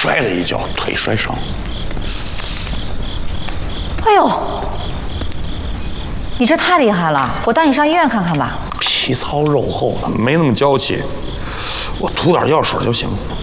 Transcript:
摔了一跤，腿摔伤。 哎呦，你这太厉害了！我带你上医院看看吧。 皮糙肉厚的，没那么娇气。我涂点药水就行。